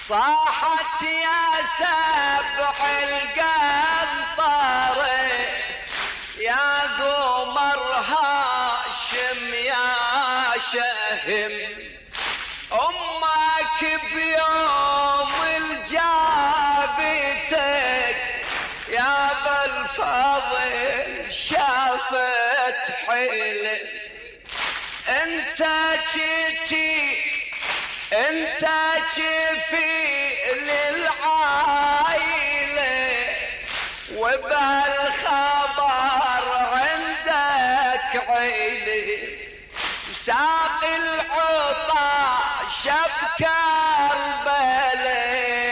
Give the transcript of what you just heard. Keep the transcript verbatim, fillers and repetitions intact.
صاحت يا سبع القنطرة يا قمر هاشم يا شهم، امك بيوم الجابتك يا بالفضل شافت حيلك. انت جيتي انت جفيل العايلة وبهالخبر عندك عيلة،